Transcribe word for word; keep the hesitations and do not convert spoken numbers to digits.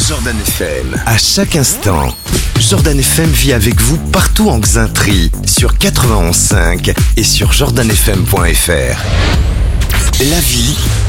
Jordan F M. À chaque instant, Jordan F M vit avec vous partout en Xainterie, sur quatre-vingt-onze virgule cinq et sur jordan f m point f r. La vie